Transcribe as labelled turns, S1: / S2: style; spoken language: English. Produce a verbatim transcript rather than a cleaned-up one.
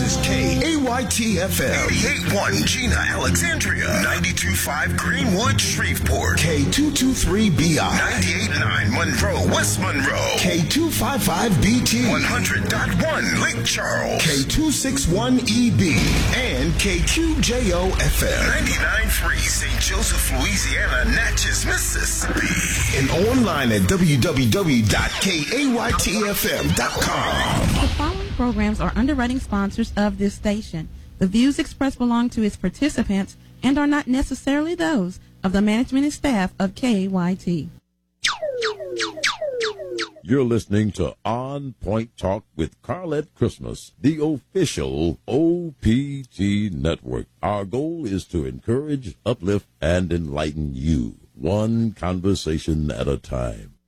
S1: This is K A Y T F M. eighty-eight point one Gina, Alexandria. ninety-two point five Greenwood, Shreveport. K two two three B I. ninety-eight point nine Monroe, West Monroe. K two five five B T. one hundred point one Lake Charles. K two six one E B. And K Q J O F M. ninety-nine point three Saint Joseph, Louisiana, Natchez, Mississippi. And online at w w w dot k a y t f m dot com.
S2: The following programs are underwriting sponsors of this station. The views expressed belong to its participants and are not necessarily those of the management and staff of K A Y T.
S3: You're listening to On Point Talk with Carlette Christmas, the official O P T network. Our goal is to encourage, uplift, and enlighten you, one conversation at a time.